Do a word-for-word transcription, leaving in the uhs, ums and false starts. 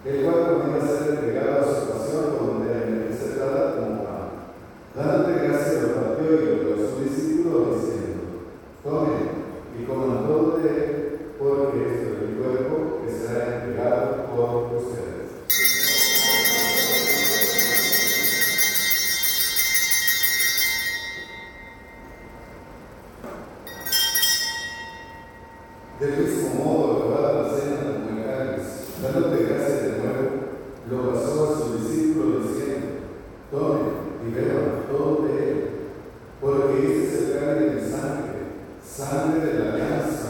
el cual podía ser entregado a su pasión voluntariamente aceptada como pan. Dándole gracias, lo partió y lo dio a sus discípulos, diciendo: tomen y coman todo de él, porque esto es mi cuerpo que será entregado por ustedes. Del mismo modo, acabada la cena como el cáliz, dándole gracias de nuevo, lo pasó a sus discípulos diciendo: tomen y beban todo de él, porque este es el cáliz de mi sangre, sangre de la alianza,